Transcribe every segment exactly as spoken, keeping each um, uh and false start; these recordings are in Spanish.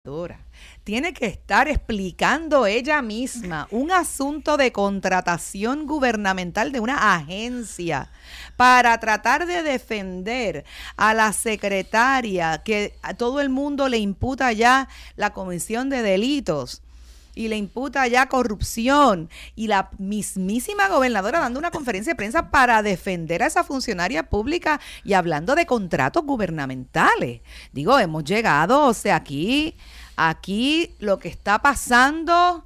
Tiene que estar explicando ella misma un asunto de contratación gubernamental de una agencia para tratar de defender a la secretaria que a todo el mundo le imputa ya la comisión de delitos y le imputa ya corrupción, y la mismísima gobernadora dando una conferencia de prensa para defender a esa funcionaria pública y hablando de contratos gubernamentales. Digo, hemos llegado, o sea, aquí, aquí lo que está pasando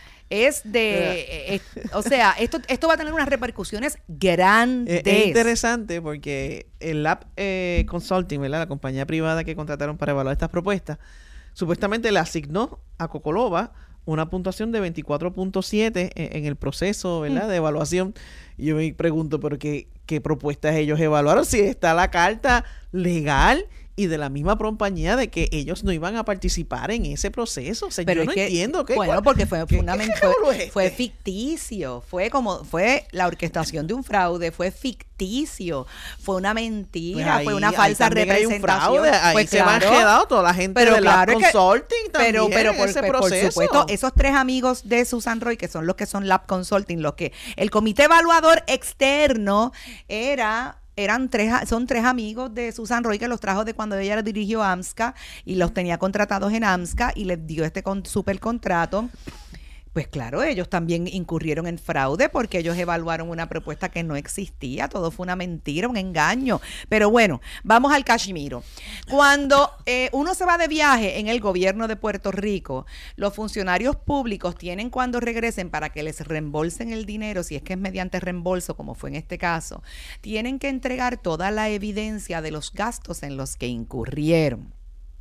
es de, eh, o sea, esto, esto va a tener unas repercusiones grandes. Es interesante porque el Lab eh, Consulting, ¿verdad?, la compañía privada que contrataron para evaluar estas propuestas, supuestamente le asignó a Cocolova una puntuación de veinticuatro punto siete en, en el proceso, ¿verdad?, de evaluación. Y yo me pregunto, ¿pero qué, qué propuestas ellos evaluaron? Si está la carta legal y de la misma compañía de que ellos no iban a participar en ese proceso. O sea, pero yo no que, entiendo. ¿Qué, bueno, porque fue, ¿qué, una, qué fue, este? fue ficticio. Fue como fue la orquestación de un fraude. Fue ficticio. Fue una mentira. Pues ahí, fue una falsa representación. Hay un fraude, ahí pues se claro, van quedado toda la gente pero de claro Lab Consulting también pero, pero en por, ese por, proceso. Por supuesto, esos tres amigos de Susan Roy, que son los que son Lab Consulting, los que el comité evaluador externo era... Eran tres, son tres amigos de Susan Roy que los trajo de cuando ella dirigió AMSCA y los tenía contratados en AMSCA y les dio este con, super contrato. Pues claro, ellos también incurrieron en fraude porque ellos evaluaron una propuesta que no existía. Todo fue una mentira, un engaño. Pero bueno, vamos al cachimiro. Cuando eh, uno se va de viaje en el gobierno de Puerto Rico, los funcionarios públicos tienen, cuando regresen, para que les reembolsen el dinero, si es que es mediante reembolso, como fue en este caso, tienen que entregar toda la evidencia de los gastos en los que incurrieron.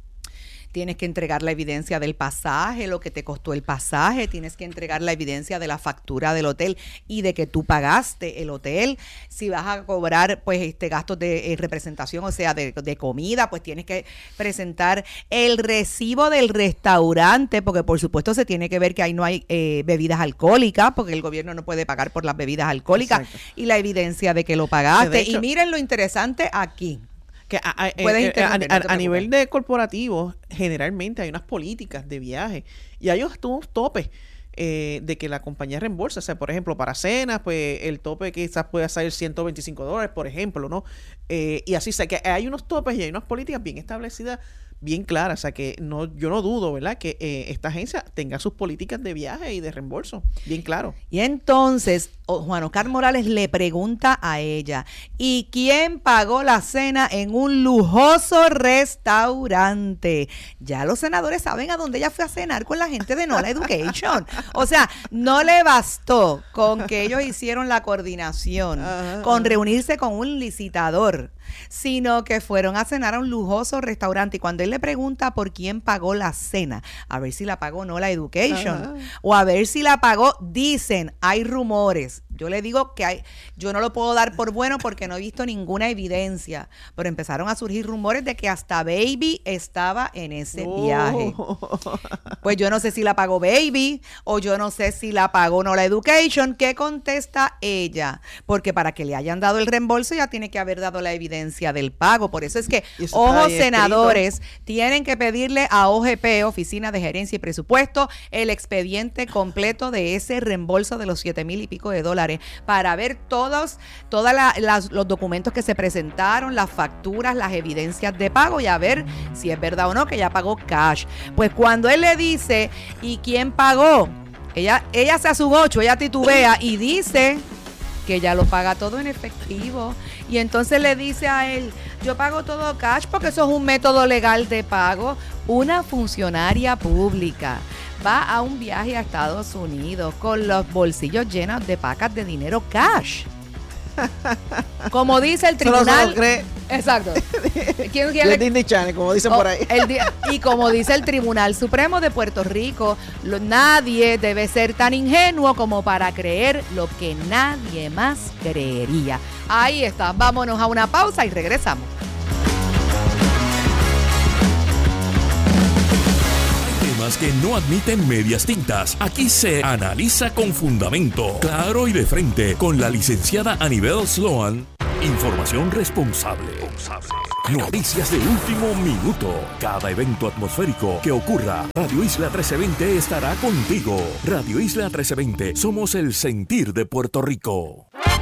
Tienes que entregar la evidencia del pasaje, lo que te costó el pasaje, tienes que entregar la evidencia de la factura del hotel y de que tú pagaste el hotel. Si vas a cobrar pues este gastos de eh, representación, o sea, de, de comida, pues tienes que presentar el recibo del restaurante, porque por supuesto se tiene que ver que ahí no hay eh, bebidas alcohólicas, porque el gobierno no puede pagar por las bebidas alcohólicas. Exacto. Y la evidencia de que lo pagaste. Hecho, y miren lo interesante aquí. Que a, a, eh, a, a, no a nivel de corporativo, generalmente hay unas políticas de viaje y hay unos topes eh, de que la compañía reembolsa. O sea, por ejemplo, para cenas, pues el tope quizás puede ser ciento veinticinco dólares, por ejemplo, ¿no? Eh, y así, o sea, que hay unos topes y hay unas políticas bien establecidas, bien claras. O sea, que no, yo no dudo, ¿verdad?, que eh, esta agencia tenga sus políticas de viaje y de reembolso bien claro. Y entonces Juan Oscar Morales le pregunta a ella, ¿y quién pagó la cena en un lujoso restaurante? Ya los senadores saben a dónde ella fue a cenar con la gente de Nola Education. O sea, no le bastó con que ellos hicieron la coordinación, ajá, con reunirse con un licitador, sino que fueron a cenar a un lujoso restaurante. Y cuando él le pregunta por quién pagó la cena, a ver si la pagó Nola Education, ajá, o a ver si la pagó, dicen, hay rumores. Yo le digo que hay, yo no lo puedo dar por bueno porque no he visto ninguna evidencia, pero empezaron a surgir rumores de que hasta Baby estaba en ese oh. viaje. Pues yo no sé si la pagó Baby o yo no sé si la pagó Nola Education. ¿Qué contesta ella? Porque para que le hayan dado el reembolso ya tiene que haber dado la evidencia del pago. Por eso es que, ojos senadores, escrito, tienen que pedirle a O G P, Oficina de Gerencia y Presupuesto, el expediente completo de ese reembolso de los siete mil y pico de dólares, para ver todos todas la, las, los documentos que se presentaron, las facturas, las evidencias de pago y a ver si es verdad o no que ella pagó cash. Pues cuando él le dice, ¿y quién pagó? Ella, ella se asugocho, ella titubea y dice que ella lo paga todo en efectivo. Y entonces le dice a él, yo pago todo cash porque eso es un método legal de pago. Una funcionaria pública va a un viaje a Estados Unidos con los bolsillos llenos de pacas de dinero cash. Como dice el tribunal. No, no, no, exacto. ¿Quién, quién le, Disney Channel, como dicen oh, por ahí. El, y como dice el Tribunal Supremo de Puerto Rico, lo, nadie debe ser tan ingenuo como para creer lo que nadie más creería. Ahí está. Vámonos a una pausa y regresamos. Temas que no admiten medias tintas. Aquí se analiza con fundamento, claro y de frente, con la licenciada Anibel Sloan. Información responsable. Noticias de último minuto. Cada evento atmosférico que ocurra, Radio Isla trece veinte estará contigo. Radio Isla trece veinte, somos el sentir de Puerto Rico.